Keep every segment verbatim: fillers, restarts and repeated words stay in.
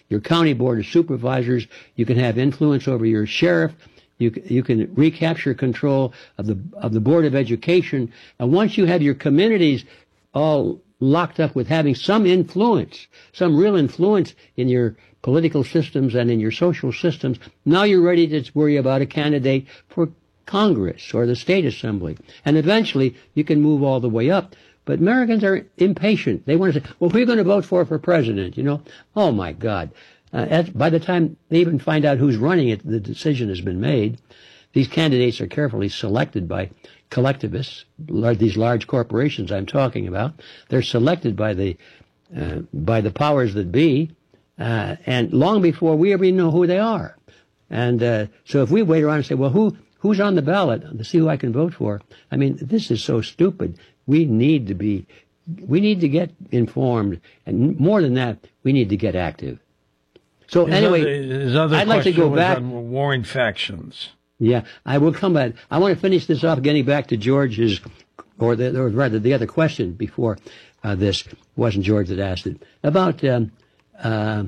your county board of supervisors. You can have influence over your sheriff. You you can recapture control of the of the board of education. And once you have your communities all locked up with having some influence, some real influence in your political systems and in your social systems, now you're ready to worry about a candidate for Congress or the state assembly. And eventually you can move all the way up. But Americans are impatient. They want to say, well, who are you going to vote for for president? You know, oh, my God. Uh, as, by the time they even find out who's running it, the decision has been made. These candidates are carefully selected by collectivists, these large corporations I'm talking about. They're selected by the uh, by the powers that be, uh, and long before we ever even know who they are. And uh, so if we wait around and say, well, who who's on the ballot to see who I can vote for? I mean, this is so stupid. We need to be, we need to get informed, and more than that, we need to get active. So his anyway, other, his other I'd like to go back. On warring factions. Yeah, I will come back. I want to finish this off, getting back to George's, or, the, or rather the other question before uh, this. It wasn't George that asked it. About, um, uh,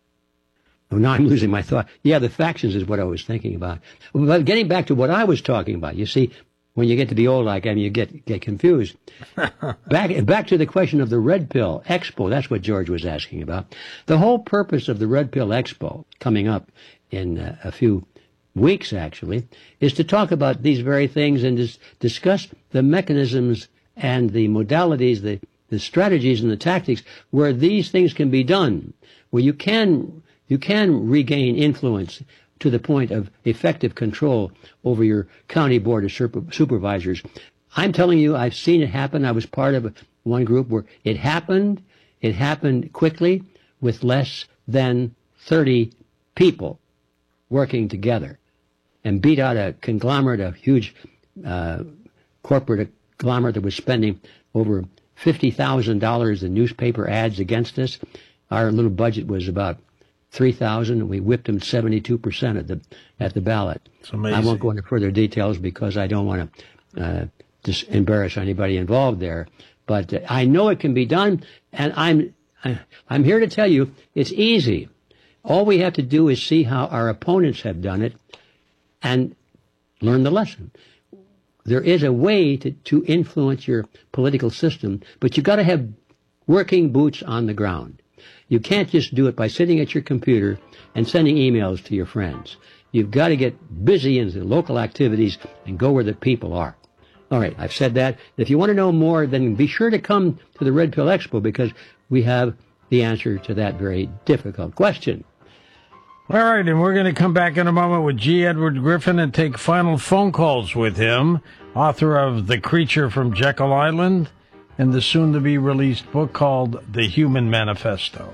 oh, now I'm losing my thought. Yeah, the factions is what I was thinking about. But getting back to what I was talking about, you see, when you get to be old like I mean, you get get confused. back back to the question of the Red Pill Expo. That's what George was asking about. The whole purpose of the Red Pill Expo, coming up in uh, a few weeks, actually, is to talk about these very things and dis- discuss the mechanisms and the modalities, the, the strategies and the tactics where these things can be done, where you can you can regain influence to the point of effective control over your county board of super- supervisors. I'm telling you, I've seen it happen. I was part of one group where it happened. It happened quickly with less than thirty people working together and beat out a conglomerate, a huge uh, corporate conglomerate that was spending over fifty thousand dollars in newspaper ads against us. Our little budget was about three thousand, and we whipped them seventy-two percent at the at the ballot. It's amazing. I won't go into further details because I don't want to uh, just embarrass anybody involved there. But uh, I know it can be done, and I'm I'm here to tell you it's easy. All we have to do is see how our opponents have done it and learn the lesson. There is a way to, to influence your political system, but you've got to have working boots on the ground. You can't just do it by sitting at your computer and sending emails to your friends. You've got to get busy in the local activities and go where the people are. All right, I've said that. If you want to know more, then be sure to come to the Red Pill Expo because we have the answer to that very difficult question. All right, and we're going to come back in a moment with G. Edward Griffin and take final phone calls with him, author of The Creature from Jekyll Island and the soon-to-be-released book called The Human Manifesto.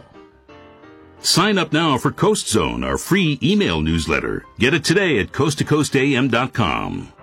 Sign up now for Coast Zone, our free email newsletter. Get it today at coast to coast a m dot com.